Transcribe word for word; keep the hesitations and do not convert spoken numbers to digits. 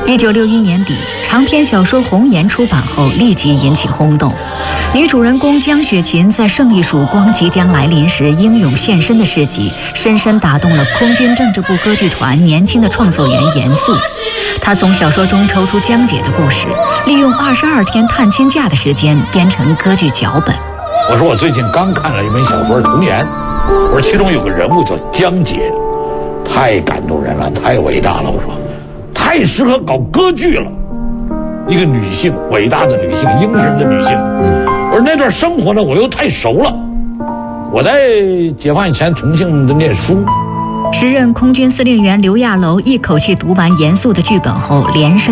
一九六一年底，长篇小说《红颜》出版后立即引起轰动。女主人公江雪琴在胜利曙光即将来临时英勇献身的事迹，深深打动了空军政治部歌剧团年轻的创作员严肃。他从小说中抽出江姐的故事，利用二十二天探亲假的时间编成歌剧脚本。 我说我最近刚看了一本小说《红颜》，我说其中有个人物叫江姐，太感动人了，太伟大了。我说太适合搞歌剧了，一个女性，伟大的女性，英雄的女性。我说那段生活呢，我又太熟了。我在解放以前重庆的念书。 时任空军司令员刘亚楼一口气读完严肃的剧本后，连声